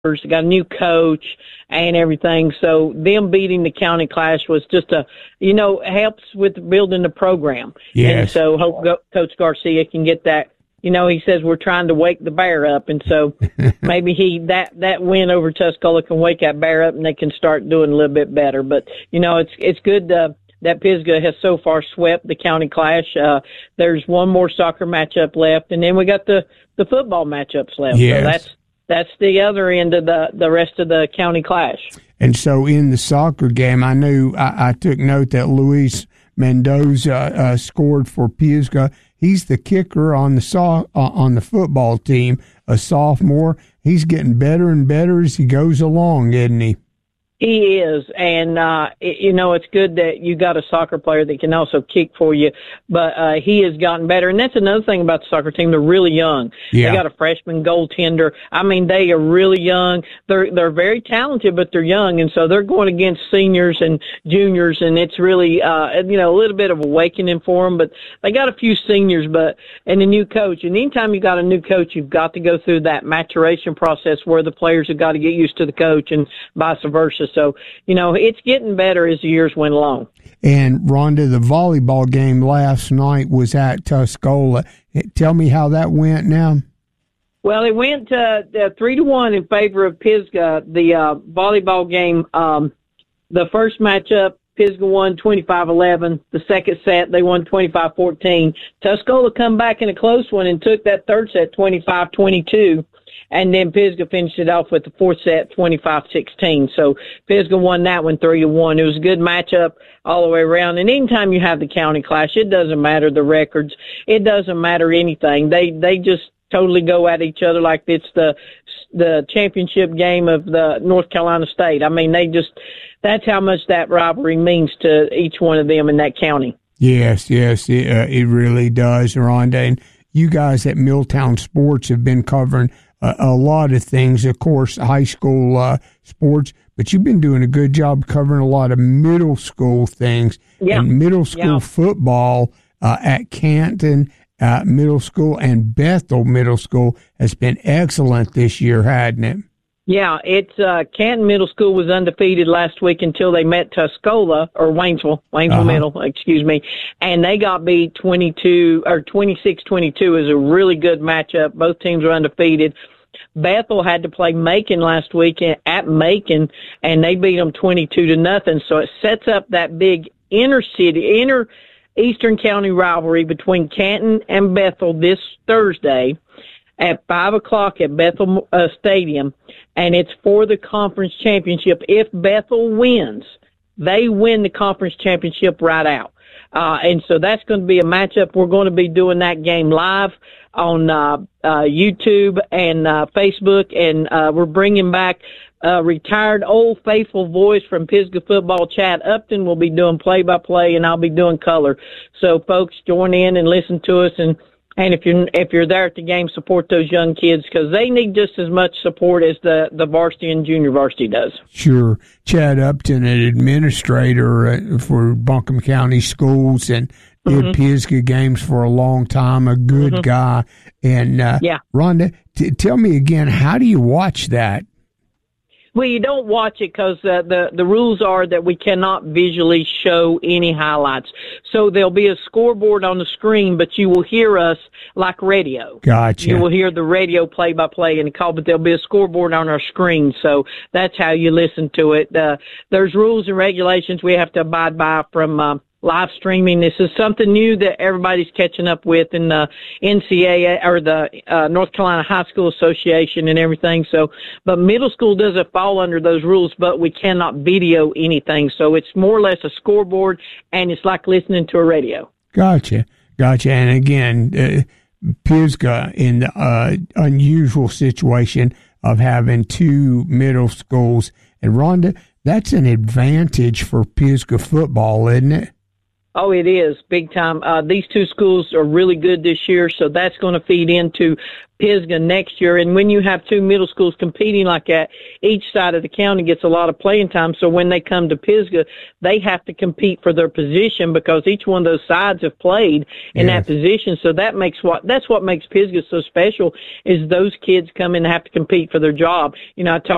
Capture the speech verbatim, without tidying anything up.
They got a new coach and everything. So them beating the county class was just a, you know, helps with building the program. Yes. And so hope Go- Coach Garcia can get that. You know, he says we're trying to wake the bear up, and so maybe he that that win over Tuscola can wake that bear up, and they can start doing a little bit better. But you know, it's it's good uh, that Pisgah has so far swept the county clash. Uh, there's one more soccer matchup left, and then we got the the football matchups left. Yes. So that's that's the other end of the the rest of the county clash. And so in the soccer game, I knew I, I took note that Luis Mendoza uh, scored for Pisgah. He's the kicker on the so- uh, on the football team, a sophomore. He's getting better and better as he goes along, isn't he? He is, and, uh, it, you know, it's good that you got a soccer player that can also kick for you, but, uh, he has gotten better, and that's another thing about the soccer team. They're really young. Yeah. They got a freshman goaltender. I mean, they are really young. They're, they're very talented, but they're young, and so they're going against seniors and juniors, and it's really, uh, you know, a little bit of awakening for them, but they got a few seniors, but, and a new coach, and anytime you got a new coach, you've got to go through that maturation process where the players have got to get used to the coach and vice versa. So, you know, it's getting better as the years went along. And, Rhonda, the volleyball game last night was at Tuscola. Tell me how that went now. Well, it went uh, uh, three to one in favor of Pisgah. The uh, volleyball game, um, the first matchup, Pisgah won twenty-five eleven. The second set, they won twenty-five fourteen. Tuscola come back in a close one and took that third set twenty-five twenty-two. And then Pisgah finished it off with the fourth set, twenty-five sixteen. So Pisgah won that one three to one. It was a good matchup all the way around. And anytime you have the county clash, it doesn't matter the records. It doesn't matter anything. They they just totally go at each other like it's the the championship game of the North Carolina State. I mean, they just that's how much that rivalry means to each one of them in that county. Yes, yes, it, uh, it really does, Rhonda. And you guys at Milltown Sports have been covering a, a lot of things, of course, high school uh, sports, but you've been doing a good job covering a lot of middle school things. Yeah. And middle school Yeah. football uh, at Canton uh, Middle School and Bethel Middle School has been excellent this year, hadn't it? Yeah, it's uh, Canton Middle School was undefeated last week until they met Tuscola or Waynesville, Waynesville Uh-huh. Middle, excuse me, and they got beat twenty-two or twenty-six twenty-two. Is a really good matchup. Both teams were undefeated. Bethel had to play Macon last week at Macon, and they beat them twenty-two to nothing. So it sets up that big inner city, inner Eastern County rivalry between Canton and Bethel this Thursday at five o'clock at Bethel uh, Stadium, and it's for the conference championship. If Bethel wins, they win the conference championship right out. Uh, and so that's going to be a matchup. We're going to be doing that game live on uh, uh, YouTube and uh, Facebook, and uh, we're bringing back a retired old faithful voice from Pisgah football, Chad Upton, will be doing play-by-play, and I'll be doing color. So, folks, join in and listen to us, and And if you're if you're there at the game, support those young kids because they need just as much support as the, the varsity and junior varsity does. Sure. Chad Upton, an administrator uh, for Buncombe County Schools and did Mm-hmm. Pisgah games for a long time, a good Mm-hmm. guy. And uh, Yeah. Rhonda, t- tell me again, how do you watch that? Well, you don't watch it because uh, the the rules are that we cannot visually show any highlights. So there'll be a scoreboard on the screen, but you will hear us like radio. Gotcha. You will hear the radio play-by-play and the call, but there'll be a scoreboard on our screen. So that's how you listen to it. Uh, there's rules and regulations we have to abide by from uh, live streaming. This is something new that everybody's catching up with in the N C A A or the uh, North Carolina High School Association and everything. So, but middle school doesn't fall under those rules, but we cannot video anything. So it's more or less a scoreboard, and it's like listening to a radio. Gotcha. Gotcha. And again, uh, Pisgah in the uh, unusual situation of having two middle schools. And Rhonda, that's an advantage for Pisgah football, isn't it? Oh, it is big time. Uh, these two schools are really good this year, so that's going to feed into Pisgah next year. And when you have two middle schools competing like that, each side of the county gets a lot of playing time. So when they come to Pisgah, they have to compete for their position because each one of those sides have played in Yes. that position. So that makes what that's what makes Pisgah so special is those kids come in and have to compete for their job. You know, I talked